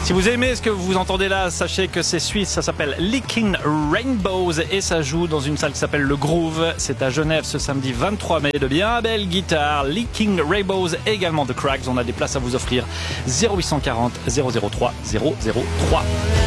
Si vous aimez ce que vous entendez là, sachez que c'est suisse, ça s'appelle Licking Rainbows et ça joue dans une salle qui s'appelle Le Groove. C'est à Genève ce samedi 23 mai. De bien belles guitares, Licking Rainbows, également The Cracks. On a des places à vous offrir. 0840 003 003.